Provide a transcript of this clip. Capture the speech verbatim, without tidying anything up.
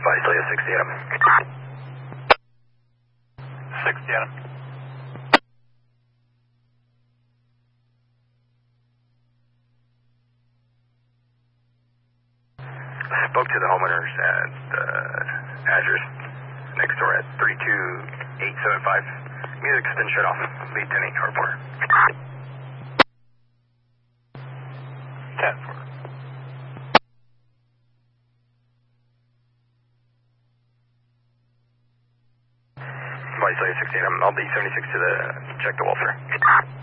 Visalia sixty Adam. sixty Adam. Spoke to the homeowners at uh, Azure's next door at three two eight seven five. Music's been shut off. Lead ten eight, reporter. ten four. Visalia sixty Adam. I'll be seventy-six to the check the welfare.